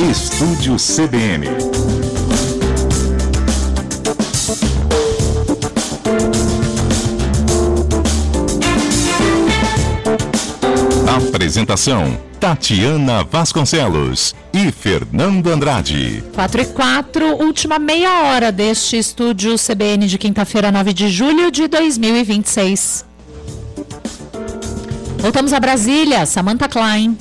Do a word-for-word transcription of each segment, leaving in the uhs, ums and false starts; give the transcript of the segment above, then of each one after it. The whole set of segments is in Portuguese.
Estúdio C B N. Apresentação: Tatiana Vasconcelos e Fernando Andrade. quatro e quatro, última meia hora deste Estúdio C B N de quinta-feira, nove de julho de dois mil e vinte e seis. Voltamos a Brasília, Samantha Klein.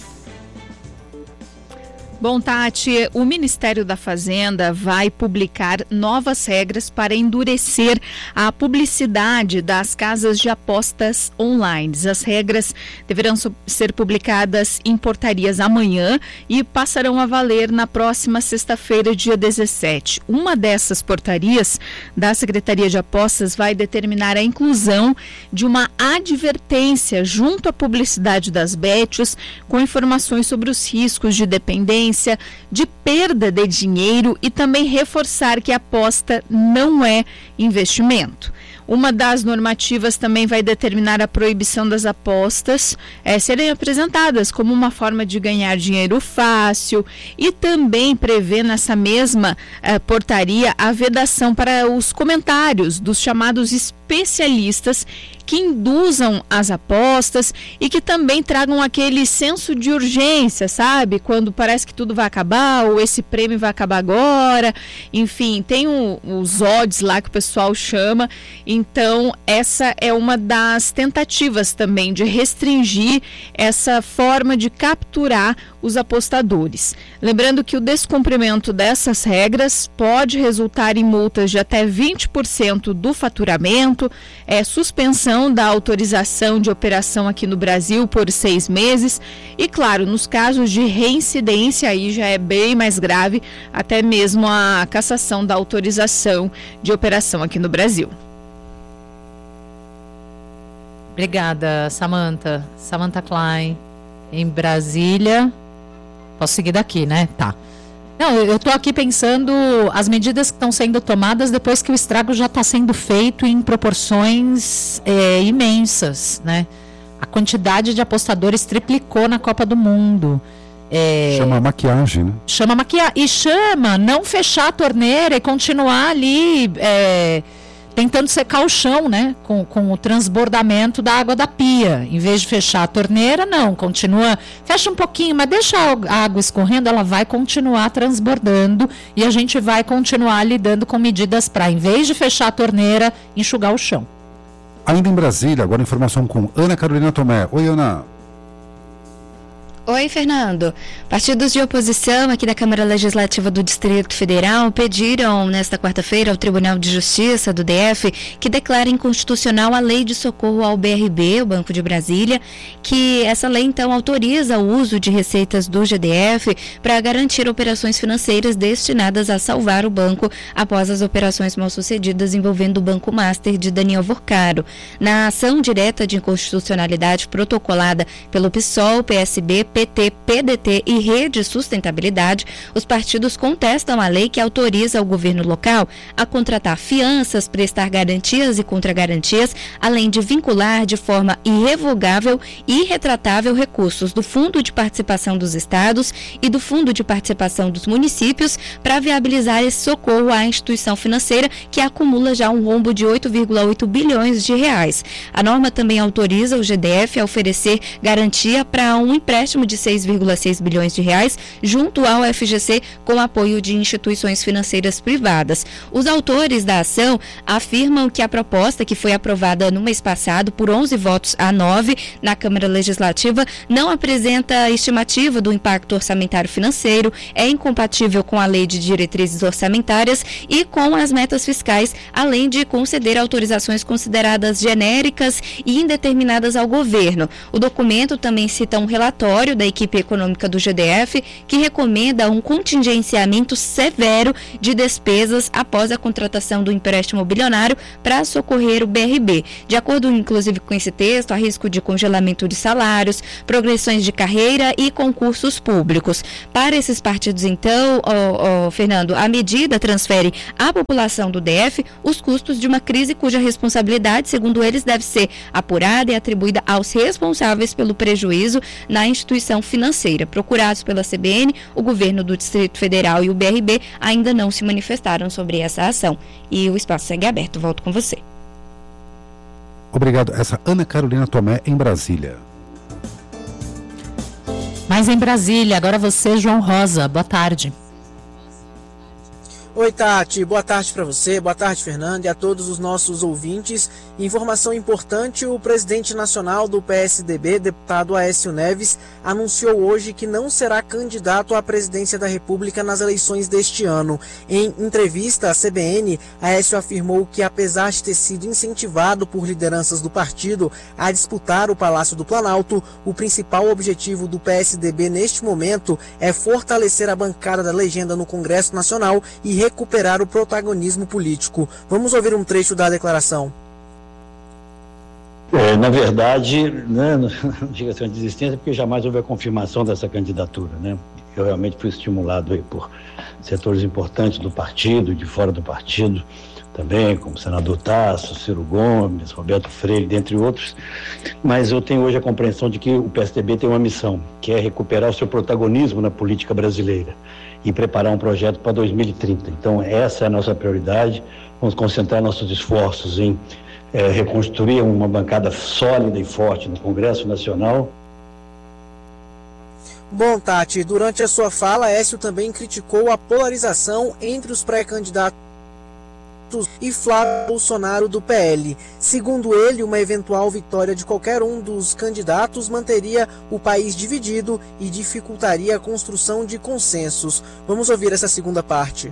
Bom, Tati, o Ministério da Fazenda vai publicar novas regras para endurecer a publicidade das casas de apostas online. As regras deverão ser publicadas em portarias amanhã e passarão a valer na próxima sexta-feira, dia dezessete. Uma dessas portarias da Secretaria de Apostas vai determinar a inclusão de uma advertência junto à publicidade das bets com informações sobre os riscos de dependência, de perda de dinheiro e também reforçar que a aposta não é investimento. Uma das normativas também vai determinar a proibição das apostas é, serem apresentadas como uma forma de ganhar dinheiro fácil e também prevê nessa mesma é, portaria a vedação para os comentários dos chamados especialistas que induzam as apostas e que também tragam aquele senso de urgência, sabe? Quando parece que tudo vai acabar ou esse prêmio vai acabar agora. Enfim, tem um, os odds lá que o pessoal chama. Então, essa é uma das tentativas também de restringir essa forma de capturar os apostadores. Lembrando que o descumprimento dessas regras pode resultar em multas de até vinte por cento do faturamento, é, suspensão da autorização de operação aqui no Brasil por seis meses e, claro, nos casos de reincidência aí já é bem mais grave, até mesmo a cassação da autorização de operação aqui no Brasil. Obrigada, Samantha. Samantha Klein, em Brasília. Posso seguir daqui, né? Tá. Não, eu estou aqui pensando as medidas que estão sendo tomadas depois que o estrago já está sendo feito em proporções é, imensas, né? A quantidade de apostadores triplicou na Copa do Mundo. É, chama maquiagem, né? Chama maquiagem. E chama não fechar a torneira e continuar ali é, tentando secar o chão, né? Com, com o transbordamento da água da pia. Em vez de fechar a torneira, não. Continua, fecha um pouquinho, mas deixa a água escorrendo, ela vai continuar transbordando e a gente vai continuar lidando com medidas para, em vez de fechar a torneira, enxugar o chão. Ainda em Brasília, agora informação com Ana Carolina Tomé. Oi, Ana. Oi, Fernando. Partidos de oposição aqui da Câmara Legislativa do Distrito Federal pediram nesta quarta-feira ao Tribunal de Justiça do D F que declare inconstitucional a Lei de Socorro ao B R B, o Banco de Brasília, que essa lei então autoriza o uso de receitas do G D F para garantir operações financeiras destinadas a salvar o banco após as operações mal-sucedidas envolvendo o Banco Master de Daniel Vorcaro. Na ação direta de inconstitucionalidade protocolada pelo PSOL, P S B, P T, P D T e Rede Sustentabilidade, os partidos contestam a lei que autoriza o governo local a contratar fianças, prestar garantias e contragarantias, além de vincular de forma irrevogável e irretratável recursos do Fundo de Participação dos Estados e do Fundo de Participação dos Municípios para viabilizar esse socorro à instituição financeira que acumula já um rombo de oito vírgula oito bilhões de reais. A norma também autoriza o G D F a oferecer garantia para um empréstimo de seis vírgula seis bilhões de reais junto ao F G C com apoio de instituições financeiras privadas. Os autores da ação afirmam que a proposta, que foi aprovada no mês passado por onze votos a nove na Câmara Legislativa, não apresenta estimativa do impacto orçamentário financeiro, é incompatível com a Lei de Diretrizes Orçamentárias e com as metas fiscais, além de conceder autorizações consideradas genéricas e indeterminadas ao governo. O documento também cita um relatório da equipe econômica do G D F que recomenda um contingenciamento severo de despesas após a contratação do empréstimo bilionário para socorrer o B R B. De acordo, inclusive, com esse texto, há risco de congelamento de salários, progressões de carreira e concursos públicos. Para esses partidos, então, oh, oh, Fernando, a medida transfere à população do D F os custos de uma crise cuja responsabilidade, segundo eles, deve ser apurada e atribuída aos responsáveis pelo prejuízo na instituição instituição financeira. Procurados pela C B N, o governo do Distrito Federal e o B R B ainda não se manifestaram sobre essa ação. E o espaço segue aberto. Volto com você. Obrigado. Essa Ana Carolina Tomé, em Brasília. Mas em Brasília, agora você, João Rosa. Boa tarde. Oi, Tati. Boa tarde para você, boa tarde, Fernando, e a todos os nossos ouvintes. Informação importante: o presidente nacional do P S D B, deputado Aécio Neves, anunciou hoje que não será candidato à presidência da República nas eleições deste ano. Em entrevista à C B N, Aécio afirmou que, apesar de ter sido incentivado por lideranças do partido a disputar o Palácio do Planalto, o principal objetivo do P S D B neste momento é fortalecer a bancada da legenda no Congresso Nacional e recuperar o protagonismo político. Vamos ouvir um trecho da declaração. É, na verdade, né, não diga assim uma desistência, porque jamais houve a confirmação dessa candidatura, né? Eu realmente fui estimulado aí por setores importantes do partido, de fora do partido também, como o senador Tasso, Ciro Gomes, Roberto Freire, dentre outros, mas eu tenho hoje a compreensão de que o P S D B tem uma missão, que é recuperar o seu protagonismo na política brasileira e preparar um projeto para dois mil e trinta. Então, essa é a nossa prioridade. Vamos concentrar nossos esforços em é, reconstruir uma bancada sólida e forte no Congresso Nacional. Bom, Tati, durante a sua fala, Aécio também criticou a polarização entre os pré-candidatos e Flávio Bolsonaro do P L. Segundo ele, uma eventual vitória de qualquer um dos candidatos manteria o país dividido e dificultaria a construção de consensos. Vamos ouvir essa segunda parte.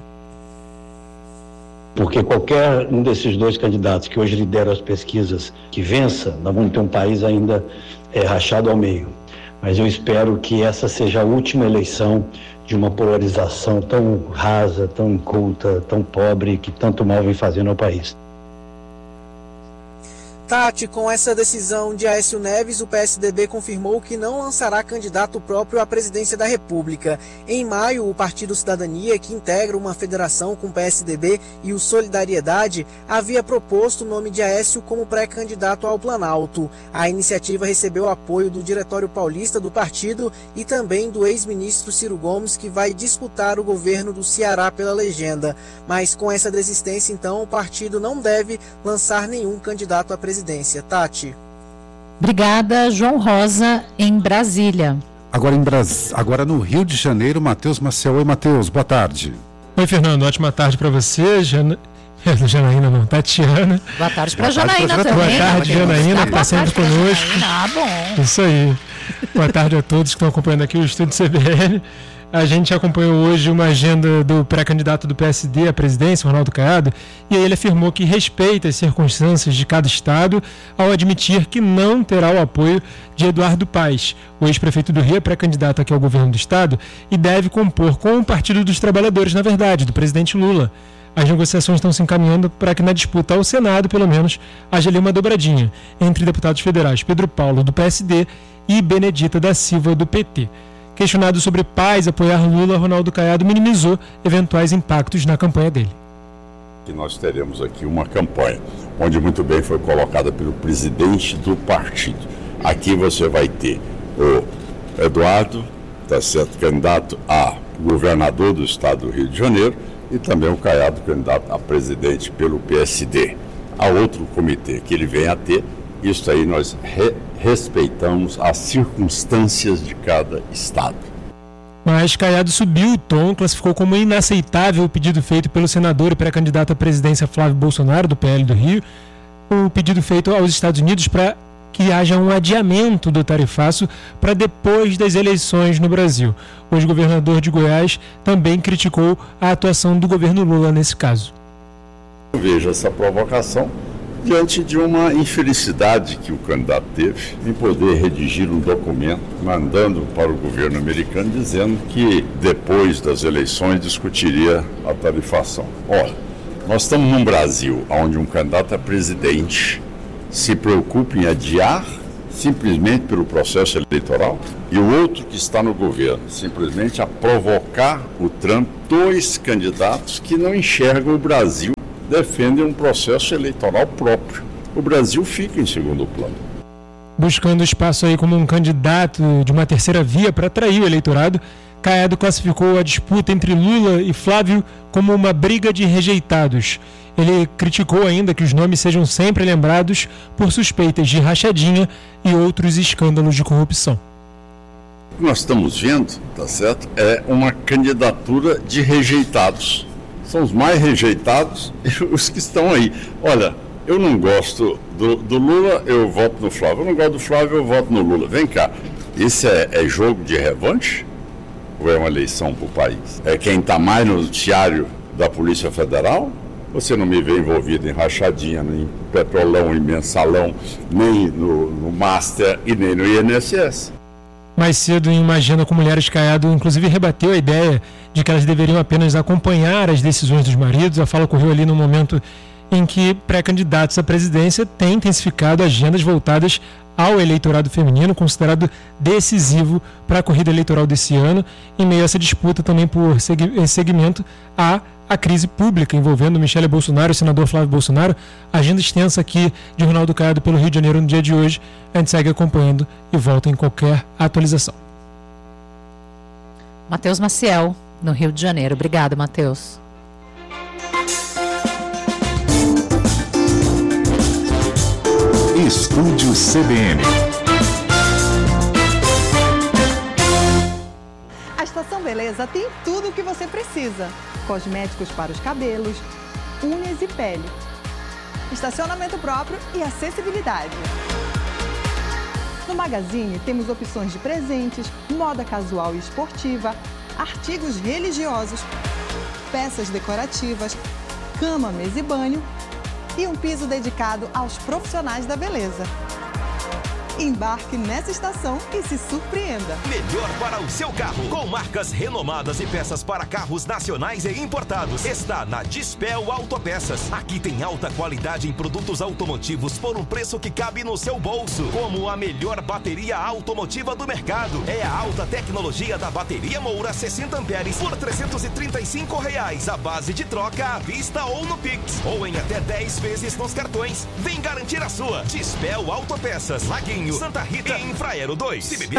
Porque qualquer um desses dois candidatos que hoje lideram as pesquisas que vença, nós vamos ter um país ainda é, rachado ao meio. Mas eu espero que essa seja a última eleição de uma polarização tão rasa, tão inculta, tão pobre, que tanto mal vem fazendo ao país. Tati, com essa decisão de Aécio Neves, o P S D B confirmou que não lançará candidato próprio à presidência da República. Em maio, o Partido Cidadania, que integra uma federação com o P S D B e o Solidariedade, havia proposto o nome de Aécio como pré-candidato ao Planalto. A iniciativa recebeu apoio do Diretório Paulista do partido e também do ex-ministro Ciro Gomes, que vai disputar o governo do Ceará pela legenda. Mas com essa desistência, então, o partido não deve lançar nenhum candidato à presidência. Tati. Obrigada, João Rosa, em Brasília. Agora, em Bras... Agora no Rio de Janeiro, Matheus Maciel. Oi, Matheus, boa tarde. Oi, Fernando, ótima tarde para você. Jana... Janaína não, Tatiana. Boa tarde para Janaína também. Boa tarde, Janaína, que está sempre conosco. Ah, bom. Isso aí. Boa tarde a todos que estão acompanhando aqui o Estúdio C B N. A gente acompanhou hoje uma agenda do pré-candidato do P S D à presidência, Ronaldo Caiado, e ele afirmou que respeita as circunstâncias de cada estado ao admitir que não terá o apoio de Eduardo Paes, o ex-prefeito do Rio, pré-candidato aqui ao governo do estado, e deve compor com o Partido dos Trabalhadores, na verdade, do presidente Lula. As negociações estão se encaminhando para que na disputa ao Senado, pelo menos, haja ali uma dobradinha entre deputados federais Pedro Paulo, do P S D, e Benedita da Silva, do P T. Questionado sobre Paes apoiar Lula, Ronaldo Caiado minimizou eventuais impactos na campanha dele. Que nós teremos aqui uma campanha, onde muito bem foi colocada pelo presidente do partido. Aqui você vai ter o Eduardo, tá certo, candidato a governador do estado do Rio de Janeiro, e também o Caiado, candidato a presidente pelo P S D. Há outro comitê que ele vem a ter. Isso aí nós re- respeitamos as circunstâncias de cada estado. Mas Caiado subiu o tom, classificou como inaceitável o pedido feito pelo senador e pré-candidato à presidência Flávio Bolsonaro, do P L do Rio, o pedido feito aos Estados Unidos para que haja um adiamento do tarifaço para depois das eleições no Brasil. O ex-governador de Goiás também criticou a atuação do governo Lula nesse caso. Eu vejo essa provocação diante de uma infelicidade que o candidato teve em poder redigir um documento mandando para o governo americano dizendo que depois das eleições discutiria a tarifação. Olha, nós estamos num Brasil onde um candidato a presidente se preocupa em adiar simplesmente pelo processo eleitoral e o outro que está no governo simplesmente a provocar o Trump, dois candidatos que não enxergam o Brasil, defendem um processo eleitoral próprio. O Brasil fica em segundo plano. buscando espaço aí como um candidato de uma terceira via para atrair o eleitorado. Caiado classificou a disputa entre Lula e Flávio como uma briga de rejeitados. Ele criticou ainda que os nomes sejam sempre lembrados por suspeitas de rachadinha e outros escândalos de corrupção. O que nós estamos vendo, tá certo, é uma candidatura de rejeitados. São os mais rejeitados e os que estão aí. Olha, eu não gosto do, do Lula, eu voto no Flávio. Eu não gosto do Flávio, eu voto no Lula. Vem cá, esse é, é jogo de revanche? Ou é uma eleição para o país? É quem está mais no noticiário da Polícia Federal? Você não me vê envolvido em rachadinha, nem petrolão, em mensalão, nem no, no Master e nem no I N S S. Mais cedo, em uma agenda com Mulheres, Caiado inclusive rebateu a ideia de que elas deveriam apenas acompanhar as decisões dos maridos. A fala ocorreu ali no momento em que pré-candidatos à presidência têm intensificado agendas voltadas ao eleitorado feminino, considerado decisivo para a corrida eleitoral desse ano, em meio a essa disputa também por segmento a a crise pública envolvendo Michele Bolsonaro e o senador Flávio Bolsonaro. Agenda extensa aqui de Ronaldo Caiado pelo Rio de Janeiro no dia de hoje. A gente segue acompanhando e volta em qualquer atualização. Matheus Maciel, no Rio de Janeiro. Obrigado, Matheus. Estúdio C B N. A Estação Beleza tem tudo o que você precisa. Cosméticos para os cabelos, unhas e pele. Estacionamento próprio e acessibilidade. No Magazine temos opções de presentes, moda casual e esportiva, artigos religiosos, peças decorativas, cama, mesa e banho e um piso dedicado aos profissionais da beleza. Embarque nessa estação e se surpreenda. Melhor para o seu carro, com marcas renomadas e peças para carros nacionais e importados. Está na Dispel Autopeças. Aqui tem alta qualidade em produtos automotivos por um preço que cabe no seu bolso. Como a melhor bateria automotiva do mercado. É a alta tecnologia da bateria Moura sessenta amperes por trezentos e trinta e cinco reais. A base de troca à vista ou no Pix. Ou em até dez vezes nos cartões. Vem garantir a sua. Dispel Autopeças. Laguinho, Santa Rita e Infraero dois.